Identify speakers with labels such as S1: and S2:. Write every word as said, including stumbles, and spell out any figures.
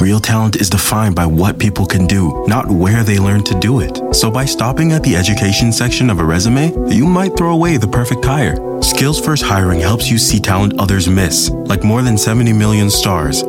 S1: Real talent is defined by what people can do, not where they learn to do it. So by stopping at the education section of a resume, you might throw away the perfect hire. Skills First Hiring helps you see talent others miss, like more than seventy million stars,